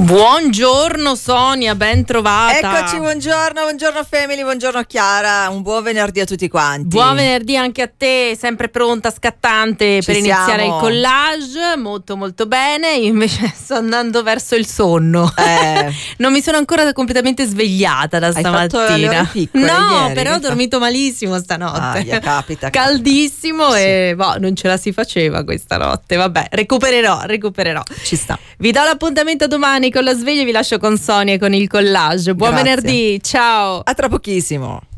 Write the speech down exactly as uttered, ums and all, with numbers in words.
Buongiorno Sonia, ben trovata. Eccoci, buongiorno, buongiorno family, buongiorno Chiara, un buon venerdì a tutti quanti. Buon venerdì anche a te, sempre pronta, scattante Ci per iniziare siamo. il collage, molto molto bene. Io invece sto andando verso il sonno. Eh. Non mi sono ancora completamente svegliata da Hai fatto le stamattina. ore piccole No, ieri? però ho Hai fa- dormito malissimo stanotte. Ah, ya, capita, capita. Caldissimo Sì. e boh, non ce la si faceva questa notte. Vabbè, recupererò, recupererò. Ci sta. Vi do l'appuntamento domani con la sveglia e vi lascio con Sonia e con il collage. Buon Grazie. venerdì, ciao. A tra pochissimo.